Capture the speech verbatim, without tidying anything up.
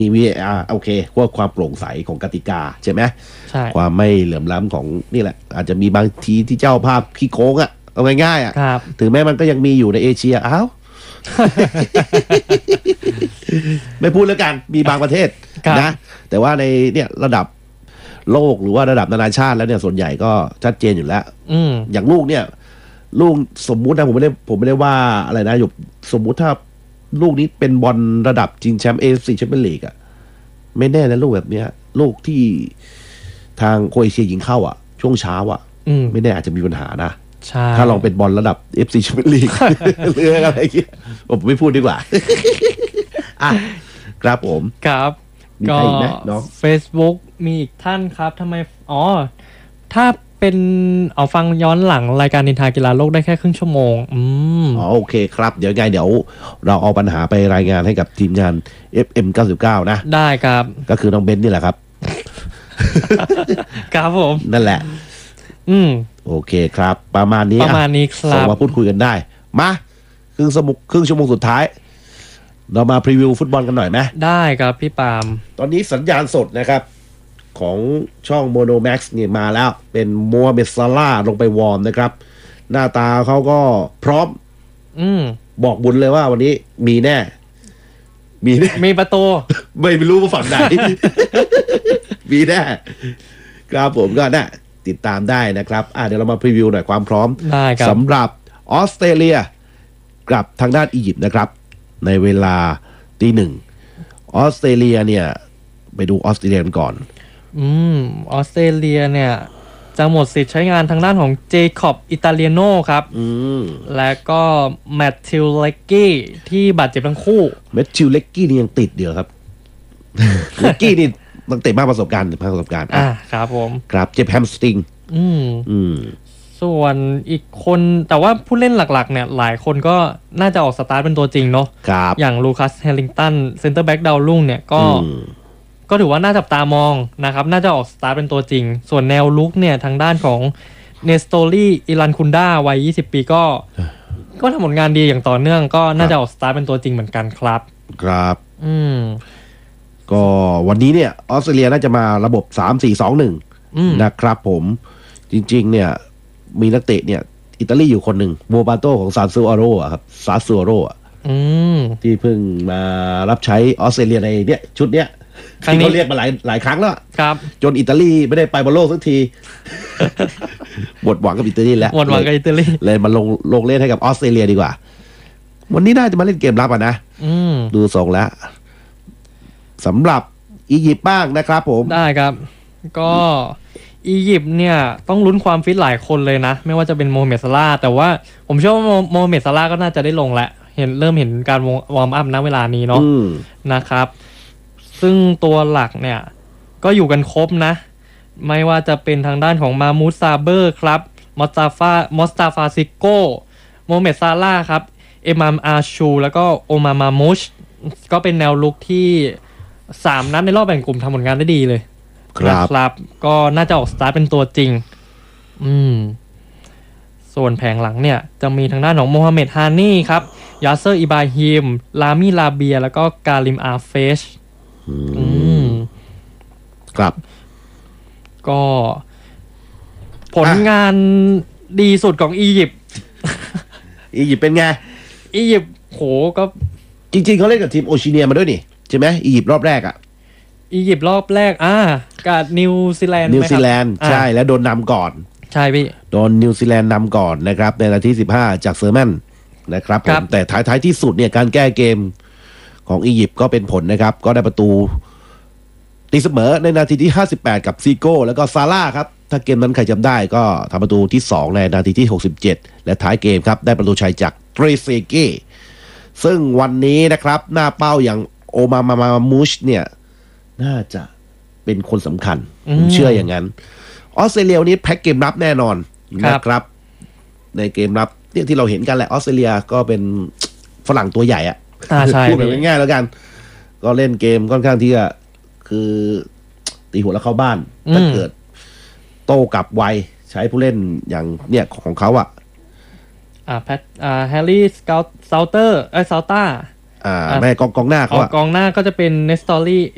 มี วี เอ อาร์ โอเคพวกความโปร่งใสของกติกาใช่ไหมใช่ความไม่เหลื่อมล้ำของนี่แหละอาจจะมีบางทีที่เจ้าภาพขี้โค้งอะเอาง่ายๆอะถึงแม้มันก็ยังมีอยู่ในเอเชียอ้าว ไม่พูดแล้วกันมีบางประเทศนะแต่ว่าในเนี่ยระดับโลกหรือว่าระดับนานาชาติแล้วเนี่ยส่วนใหญ่ก็ชัดเจนอยู่แล้วอย่างลูกเนี่ยลูกสมมุตินะผมไม่ได้ผมไม่ได้ว่าอะไรนะอยู่สมมุติถ้าลูกนี้เป็นบอลระดับชิงแชมป์เอฟซีแชมเปี้ยนลีกอะไม่แน่นะลูกแบบเนี้ยลูกที่ทางโครเอเชียยิงเข้าอ่ะช่วงเช้าอ่ะไม่แน่อาจจะมีปัญหานะถ้าลองเป็นบอลระดับ เอฟ ซี แชมเปี้ยนลีกหรืออะไรอย่างเงี้ยผมไม่พูดดีกว่าอ่ะครับผมครับก็ Facebook มีอีกท่านครับทำไมอ๋อถ้าเป็นเอาฟังย้อนหลังรายการนินทากีฬาโลกได้แค่ครึ่งชั่วโมงอืมอ๋อโอเคครับเดี๋ยวไงเดี๋ยวเราเอาปัญหาไปรายงานให้กับทีมงาน เอฟ เอ็ม เก้าสิบเก้า นะได้ครับก็คือน้องเบนซ์นี่แหละครับครับผมนั่นแหละอืมโอเคครับประมาณนี้ประมาณนี้ครับส่งมาพูดคุยกันได้มาครึ่งสมุกครึ่งชั่วโมงสุดท้ายเรามาพรีวิวฟุตบอลกันหน่อยไหมได้ครับพี่ปาล์มตอนนี้สัญญาณสดนะครับของช่องโมโนแม็กซ์เนี่ยมาแล้วเป็นโมฮัมเหม็ดซาลาห์ลงไปวอร์มนะครับหน้าตาเขาก็พร้อมอืมบอกบุญเลยว่าวันนี้มีแน่มีแน่มีประตูไม่รู้ว่าฝั่งไหน มีแน่ครับผมก็น่ะติดตามได้นะครับอ่ะเดี๋ยวเรามาพรีวิวหน่อยความพร้อมสำหรับออสเตรเลียกับทางด้านอียิปต์นะครับในเวลาตีหนึ่งออสเตรเลียเนี่ยไปดูออสเตรเลียกันก่อนอืมออสเตรเลียเนี่ยจะหมดสิทธิ์ใช้งานทางด้านของเจคอบอิตาเลียโนครับอืมและก็แมทธิวเลกกี้ที่บาดเจ็บทั้งคู่แมทธิวเลกกี้นี่ยังติดเดียวครับ เลกกี้นี่ตั้งแต่มากประสบการณ์มากประสบการณ์อ่าครับผมครับเจ็บแฮมสตริงอืมอืมส่วนอีกคนแต่ว่าผู้เล่นหลักๆเนี่ยหลายคนก็น่าจะออกสตาร์ทเป็นตัวจริงเนาะอย่างลูคัสเฮลิงตันเซนเตอร์แบ็กดาวรุ่งเนี่ยก็ก็ถือว่าน่าจับตามองนะครับน่าจะออกสตาร์ทเป็นตัวจริงส่วนแนวลุกเนี่ยทางด้านของเนสโตลีอิรันคุนดาวัยยี่สิบปีก็ก็ทำผลงานดีอย่างต่อเนื่องก็น่าจะออกสตาร์ทเป็นตัวจริงเหมือนกันครับครับอืมก็วันนี้เนี่ยออสเตรเลียน่าจะมาระบบ สาม สี่ สอง หนึ่ง นะครับผมจริงๆเนี่ยมีนักเตะเนี่ยอิตาลีอยู่คนหนึ่งโบปาโตของซาซูอาโร่ครับซาซูอาโร่ที่เพิ่งมารับใช้ออสเตรเลียในเนี่ยชุดเนี้ยที่เขาเรียกมาหลายหลายครั้งแล้วครับจนอิตาลีไม่ได้ไปบอลโลกสักทีหมดหวังกับอิตาลีแล้วหมดหวังกับอิตาลีเลยมาลงลงเล่นให้กับออสเตรเลียดีกว่าวันนี้น่าจะมาเล่นเกมรับอ่ะนะดูทรงแล้วสำหรับอียิปต์บ้างนะครับผมได้ครับก็อียิปต์เนี่ยต้องลุ้นความฟิตหลายคนเลยนะไม่ว่าจะเป็นโมฮัมเหม็ดซาลาห์แต่ว่าผมเชื่อว่าโมฮัมเหม็ดซาลาห์ก็น่าจะได้ลงแล้วเห็นเริ่มเห็นการวอร์มอัพณเวลานี้เนาะนะครับซึ่งตัวหลักเนี่ยก็อยู่กันครบนะไม่ว่าจะเป็นทางด้านของมามูดซาเบอร์ครับมอสตาฟามอสตาฟาซิโกโมฮัมเหม็ดซาลาห์ครับเอมามอาชูแล้วก็โอมามามุชก็เป็นแนวลุกที่สามนัดในรอบแบ่งกลุ่มทำผลงานได้ดีเลยครับครับก็น่าจะออกสตาร์ทเป็นตัวจริงอืมส่วนแผงหลังเนี่ยจะมีทางด้านของโมฮัมเหม็ดฮานี่ครับยาเซอร์อิบราฮิมลามิลาเบียแล้วก็กาลิมอาเฟชอืมครับก็ผลงานดีสุดของอียิปต์อียิปต์เป็นไงอียิปต์โหก็จริงๆเขาเล่นกับทีมโอชิเนียมาด้วยนี่ใช่ไหมอียิปต์รอบแรกอ่ะอียิปต์รอบแรกอ่ากับนิวซีแลนด์นิวซีแลนด์ใช่แล้วโดนนำก่อนใช่พี่โดนนิวซีแลนด์นำก่อนนะครับในนาทีสิบห้าจากเซอร์แมนนะครับผมแต่ท้ายท้ายที่สุดเนี่ยการแก้เกมของอียิปต์ก็เป็นผลนะครับก็ได้ประตูตีเสมอในนาทีที่ห้าสิบแปดกับซีโก้แล้วก็ซาร่าครับถ้าเกมนั้นใครจำได้ก็ทำประตูที่สองในนาทีที่หกสิบเจ็ดและท้ายเกมครับได้ประตูชัยจากเทรเซเก้ซึ่งวันนี้นะครับหน้าเป้าอย่างโอมามามามูชเนี่ยน่าจะเป็นคนสำคัญผมเชื่ออย่างนั้นออสเตรเลียวันนี้แพ็กเกมรับแน่นอนนะครับในเกมรับเนี่ยที่เราเห็นกันแหละออสเตรเลียก็เป็นฝรั่งตัวใหญ่อะพูดแบบง่ายๆแล้วกันก็เล่นเกมค่อนข้างที่จะคือตีหัวแล้วเข้าบ้านถ้าเกิดโต้กลับไวใช้ผู้เล่นอย่างเนี่ยของเขาอะอ่าแพทอ่าแฮร์รี่สเกลเซาเตอร์ไอ้ซาต้าอ่าแม่กองกองหน้าเขากองหน้าก็จะเป็นเนสตอรี่